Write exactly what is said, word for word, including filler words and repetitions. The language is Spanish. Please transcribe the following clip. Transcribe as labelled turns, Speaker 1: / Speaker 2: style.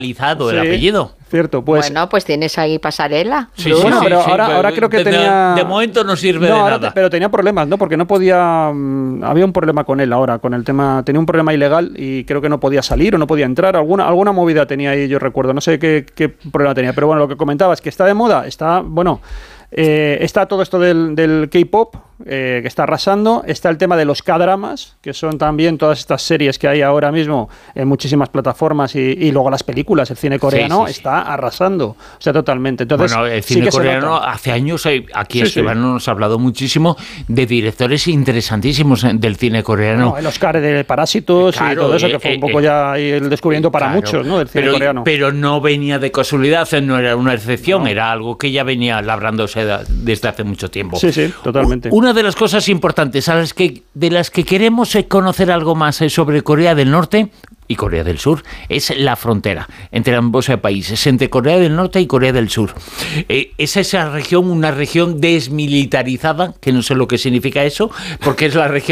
Speaker 1: el sí, apellido.
Speaker 2: Cierto, pues.
Speaker 3: Bueno, pues tienes ahí pasarela.
Speaker 2: Sí, sí, bueno, sí, pero sí, ahora, sí, ahora creo que
Speaker 1: de,
Speaker 2: tenía.
Speaker 1: De momento no sirve
Speaker 2: no,
Speaker 1: de
Speaker 2: ahora
Speaker 1: nada.
Speaker 2: Te, pero tenía problemas, ¿no? Porque no podía. Um, había un problema con él ahora, con el tema. Tenía un problema ilegal y creo que no podía salir o no podía entrar. Alguna, alguna movida tenía ahí, yo recuerdo. No sé qué, qué problema tenía. Pero bueno, lo que comentaba es que está de moda. Está, bueno. Eh, está todo esto del, del K-pop, eh, que está arrasando. Está el tema de los K-dramas, que son también todas estas series que hay ahora mismo en muchísimas plataformas, y, y luego las películas. El cine coreano sí, sí, está sí. arrasando, o sea, totalmente. Entonces,
Speaker 1: bueno, el cine
Speaker 2: sí
Speaker 1: coreano hace años, aquí
Speaker 2: sí,
Speaker 1: Esteban
Speaker 2: sí.
Speaker 1: nos ha hablado muchísimo de directores interesantísimos del cine coreano.
Speaker 2: No, el Oscar de Parásitos, claro, y todo eso, que fue eh, un poco eh, ya el descubrimiento para claro, muchos, ¿no? Del cine
Speaker 1: pero,
Speaker 2: coreano.
Speaker 1: Pero no venía de casualidad, no era una excepción, no. Era algo que ya venía labrándose desde hace mucho tiempo.
Speaker 2: Sí, sí, totalmente.
Speaker 1: Una de las cosas importantes a las que, de las que queremos conocer algo más sobre Corea del Norte y Corea del Sur es la frontera entre ambos países, entre Corea del Norte y Corea del Sur. Eh, es esa región, una región desmilitarizada, que no sé lo que significa eso, porque es la región